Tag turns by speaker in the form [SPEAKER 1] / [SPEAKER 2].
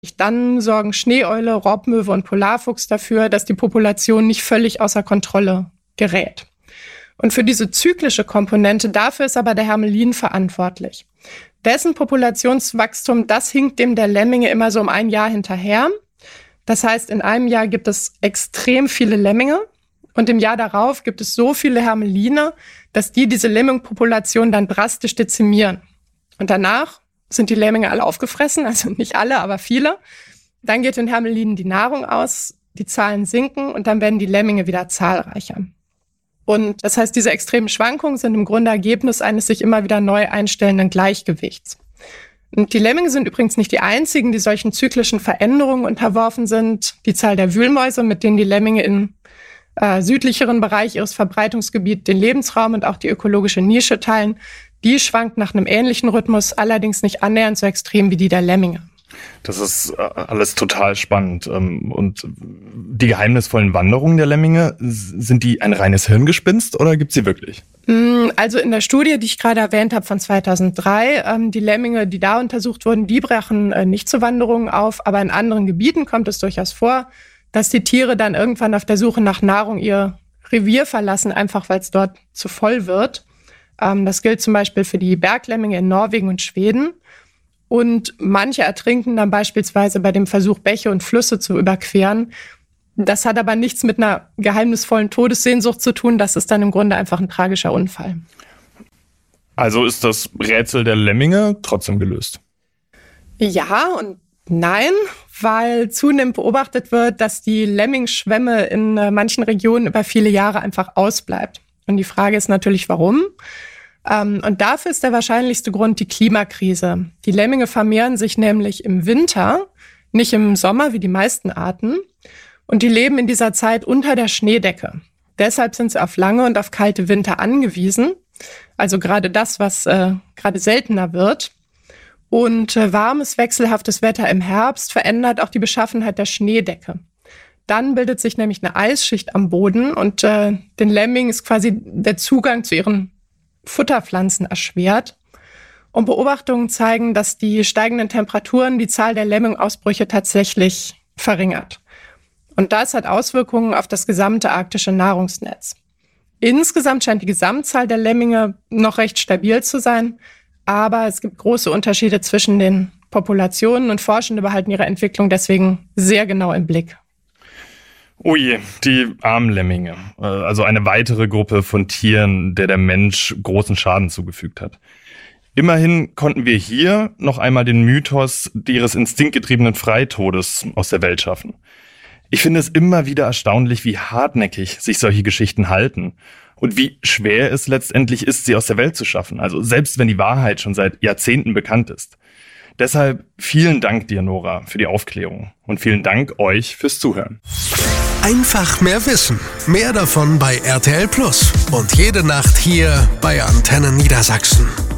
[SPEAKER 1] Dann sorgen Schneeeule, Raubmöwe und Polarfuchs dafür, dass die Population nicht völlig außer Kontrolle gerät. Und für diese zyklische Komponente, dafür ist aber der Hermelin verantwortlich. Dessen Populationswachstum, das hinkt dem der Lemminge immer so um ein Jahr hinterher. Das heißt, in einem Jahr gibt es extrem viele Lemminge und im Jahr darauf gibt es so viele Hermeline, dass diese Lemmingpopulation dann drastisch dezimieren. Und danach sind die Lemminge alle aufgefressen, also nicht alle, aber viele. Dann geht den Hermelinen die Nahrung aus, die Zahlen sinken und dann werden die Lemminge wieder zahlreicher. Und das heißt, diese extremen Schwankungen sind im Grunde Ergebnis eines sich immer wieder neu einstellenden Gleichgewichts. Und die Lemminge sind übrigens nicht die einzigen, die solchen zyklischen Veränderungen unterworfen sind. Die Zahl der Wühlmäuse, mit denen die Lemminge im südlicheren Bereich ihres Verbreitungsgebiets den Lebensraum und auch die ökologische Nische teilen, die schwankt nach einem ähnlichen Rhythmus, allerdings nicht annähernd so extrem wie die der Lemminge.
[SPEAKER 2] Das ist alles total spannend. Und die geheimnisvollen Wanderungen der Lemminge, sind die ein reines Hirngespinst oder gibt's sie wirklich?
[SPEAKER 1] Also in der Studie, die ich gerade erwähnt habe von 2003, die Lemminge, die da untersucht wurden, die brachen nicht zu Wanderungen auf, aber in anderen Gebieten kommt es durchaus vor, dass die Tiere dann irgendwann auf der Suche nach Nahrung ihr Revier verlassen, einfach weil es dort zu voll wird. Das gilt zum Beispiel für die Berglemminge in Norwegen und Schweden. Und manche ertrinken dann beispielsweise bei dem Versuch, Bäche und Flüsse zu überqueren. Das hat aber nichts mit einer geheimnisvollen Todessehnsucht zu tun. Das ist dann im Grunde einfach ein tragischer Unfall.
[SPEAKER 2] Also ist das Rätsel der Lemminge trotzdem gelöst?
[SPEAKER 1] Ja und nein, weil zunehmend beobachtet wird, dass die Lemmingschwemme in manchen Regionen über viele Jahre einfach ausbleibt. Und die Frage ist natürlich, warum? Und dafür ist der wahrscheinlichste Grund die Klimakrise. Die Lemminge vermehren sich nämlich im Winter, nicht im Sommer wie die meisten Arten. Und die leben in dieser Zeit unter der Schneedecke. Deshalb sind sie auf lange und auf kalte Winter angewiesen. Also gerade das, was gerade seltener wird. Und warmes, wechselhaftes Wetter im Herbst verändert auch die Beschaffenheit der Schneedecke. Dann bildet sich nämlich eine Eisschicht am Boden und den Lemmingen ist quasi der Zugang zu ihren Futterpflanzen erschwert. Und Beobachtungen zeigen, dass die steigenden Temperaturen die Zahl der Lemmingausbrüche tatsächlich verringert. Und das hat Auswirkungen auf das gesamte arktische Nahrungsnetz. Insgesamt scheint die Gesamtzahl der Lemminge noch recht stabil zu sein, aber es gibt große Unterschiede zwischen den Populationen und Forschende behalten ihre Entwicklung deswegen sehr genau im Blick.
[SPEAKER 2] Oh je, die armen Lemminge. Also eine weitere Gruppe von Tieren, der Mensch großen Schaden zugefügt hat. Immerhin konnten wir hier noch einmal den Mythos ihres instinktgetriebenen Freitodes aus der Welt schaffen. Ich finde es immer wieder erstaunlich, wie hartnäckig sich solche Geschichten halten und wie schwer es letztendlich ist, sie aus der Welt zu schaffen. Also selbst wenn die Wahrheit schon seit Jahrzehnten bekannt ist. Deshalb vielen Dank dir, Nora, für die Aufklärung und vielen Dank euch fürs Zuhören.
[SPEAKER 3] Einfach mehr Wissen. Mehr davon bei RTL Plus und jede Nacht hier bei Antenne Niedersachsen.